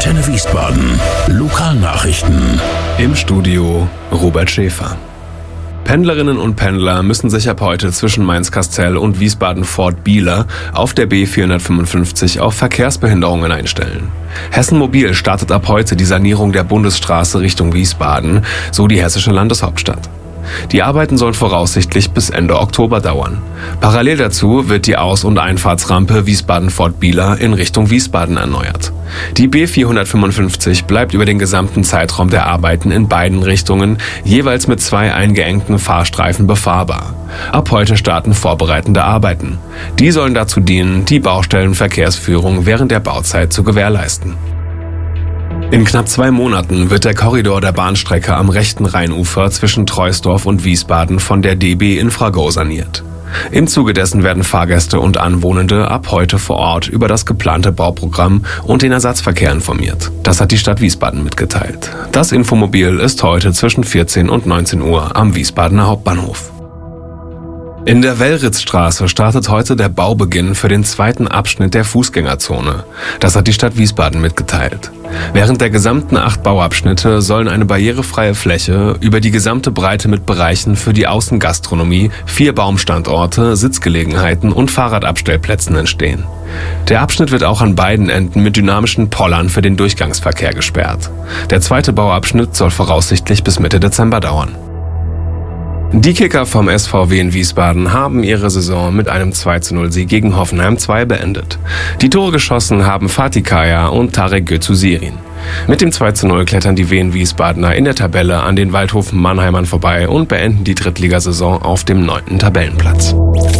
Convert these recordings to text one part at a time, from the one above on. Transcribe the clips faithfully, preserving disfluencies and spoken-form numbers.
Antenne Wiesbaden. Lokalnachrichten. Im Studio Robert Schäfer. Pendlerinnen und Pendler müssen sich ab heute zwischen Mainz-Kastell und Wiesbaden-Fort-Bieler auf der B vierhundertfünfundfünfzig auf Verkehrsbehinderungen einstellen. Hessen Mobil startet ab heute die Sanierung der Bundesstraße Richtung Wiesbaden, so die hessische Landeshauptstadt. Die Arbeiten sollen voraussichtlich bis Ende Oktober dauern. Parallel dazu wird die Aus- und Einfahrtsrampe Wiesbaden-Fort-Bieler in Richtung Wiesbaden erneuert. Die B vierhundertfünfundfünfzig bleibt über den gesamten Zeitraum der Arbeiten in beiden Richtungen jeweils mit zwei eingeengten Fahrstreifen befahrbar. Ab heute starten vorbereitende Arbeiten. Die sollen dazu dienen, die Baustellenverkehrsführung während der Bauzeit zu gewährleisten. In knapp zwei Monaten wird der Korridor der Bahnstrecke am rechten Rheinufer zwischen Troisdorf und Wiesbaden von der D B Infrago saniert. Im Zuge dessen werden Fahrgäste und Anwohnende ab heute vor Ort über das geplante Bauprogramm und den Ersatzverkehr informiert. Das hat die Stadt Wiesbaden mitgeteilt. Das Infomobil ist heute zwischen vierzehn und neunzehn Uhr am Wiesbadener Hauptbahnhof. In der Wellritzstraße startet heute der Baubeginn für den zweiten Abschnitt der Fußgängerzone. Das hat die Stadt Wiesbaden mitgeteilt. Während der gesamten acht Bauabschnitte sollen eine barrierefreie Fläche über die gesamte Breite mit Bereichen für die Außengastronomie, vier Baumstandorte, Sitzgelegenheiten und Fahrradabstellplätzen entstehen. Der Abschnitt wird auch an beiden Enden mit dynamischen Pollern für den Durchgangsverkehr gesperrt. Der zweite Bauabschnitt soll voraussichtlich bis Mitte Dezember dauern. Die Kicker vom S V W in Wiesbaden haben ihre Saison mit einem zwei zu null Sieg gegen Hoffenheim zwei beendet. Die Tore geschossen haben Fatih Kaya und Tarek Götzusirin. Mit dem zwei zu null klettern die Wien-Wiesbadener in der Tabelle an den Waldhofen-Mannheimern vorbei und beenden die Drittligasaison auf dem neunten Tabellenplatz.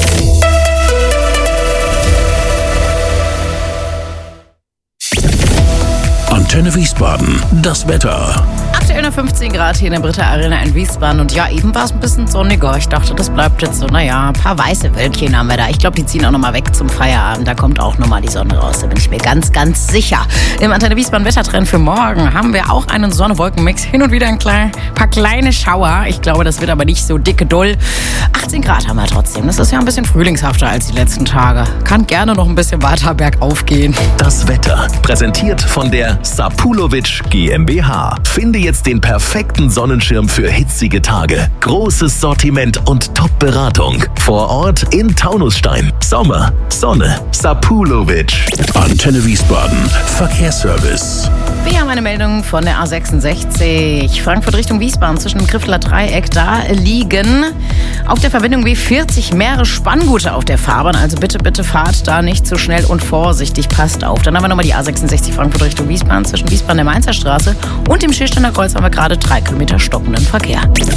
Antenne Wiesbaden. Das Wetter. Aktuell noch fünfzehn Grad hier in der Britta Arena in Wiesbaden. Und ja, eben war es ein bisschen sonniger. Ich dachte, das bleibt jetzt so, naja, ein paar weiße Wölkchen haben wir da. Ich glaube, die ziehen auch nochmal weg zum Feierabend. Da kommt auch nochmal die Sonne raus. Da bin ich mir ganz, ganz sicher. Im Antenne Wiesbaden Wettertrend für morgen haben wir auch einen Sonne-Wolken-Mix. Hin und wieder ein klein, paar kleine Schauer. Ich glaube, das wird aber nicht so dicke doll. achtzehn Grad haben wir trotzdem. Das ist ja ein bisschen frühlingshafter als die letzten Tage. Kann gerne noch ein bisschen weiter bergauf gehen. Das Wetter, präsentiert von der Sapulovic GmbH. Finde jetzt den perfekten Sonnenschirm für hitzige Tage. Großes Sortiment und Top-Beratung. Vor Ort in Taunusstein. Sommer, Sonne, Sapulovic. Antenne Wiesbaden. Verkehrsservice. Wir haben eine Meldung von der A sechsundsechzig. Frankfurt Richtung Wiesbaden zwischen dem Griffeler Dreieck. Da liegen auf der Verbindung B vierzig mehrere Spanngurte auf der Fahrbahn. Also bitte, bitte fahrt da nicht zu schnell und vorsichtig. Passt auf. Dann haben wir nochmal die A sechsundsechzig Frankfurt Richtung Wiesbaden zwischen Wiesbaden der Mainzer Straße und dem Schilstander Kreuz haben wir gerade drei Kilometer stockenden Verkehr.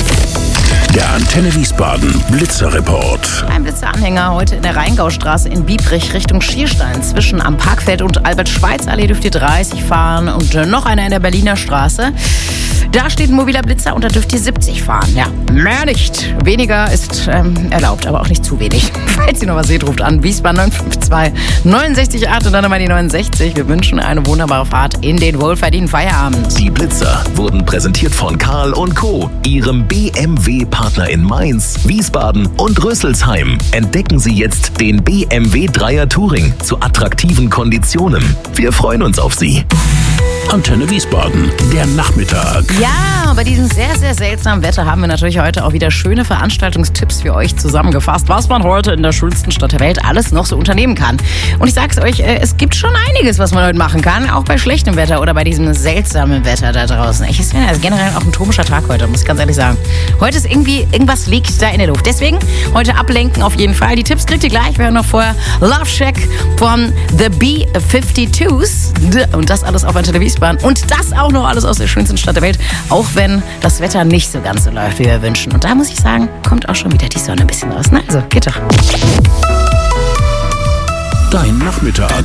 Der Antenne Wiesbaden Blitzerreport. Ein Blitzeranhänger heute in der Rheingaustraße in Biebrich Richtung Schierstein. Zwischen am Parkfeld und Albert-Schweitz-Allee dürft ihr dreißig fahren und noch einer in der Berliner Straße. Da steht ein mobiler Blitzer und da dürft ihr siebzig fahren. Ja, mehr nicht. Weniger ist ähm, erlaubt, aber auch nicht zu wenig. Falls ihr noch was seht, ruft an. Wiesbaden neun fünf zwei neun sechs acht und dann nochmal die neunundsechzig. Wir wünschen eine wunderbare Fahrt in den wohlverdienten Feierabend. Die Blitzer wurden präsentiert von Karl und Co., ihrem B M W-Partner in Mainz, Wiesbaden und Rüsselsheim. Entdecken Sie jetzt den B M W Dreier Touring zu attraktiven Konditionen. Wir freuen uns auf Sie. Antenne Wiesbaden, der Nachmittag. Ja, bei diesem sehr, sehr seltsamen Wetter haben wir natürlich heute auch wieder schöne Veranstaltungstipps für euch zusammengefasst, was man heute in der schönsten Stadt der Welt alles noch so unternehmen kann. Und ich sag's euch, es gibt schon einiges, was man heute machen kann, auch bei schlechtem Wetter oder bei diesem seltsamen Wetter da draußen. Ich finde, das ist generell auch ein komischer Tag heute, muss ich ganz ehrlich sagen. Heute ist irgendwie, irgendwas liegt da in der Luft. Deswegen heute ablenken auf jeden Fall. Die Tipps kriegt ihr gleich. Wir hören noch vorher Love Shack von The B fünfundfünfzigers und das alles auf Antenne Wiesbaden. Und das auch noch alles aus der schönsten Stadt der Welt, auch wenn das Wetter nicht so ganz so läuft, wie wir wünschen. Und da muss ich sagen, kommt auch schon wieder die Sonne ein bisschen raus. Na, also, geht doch. Dein Nachmittag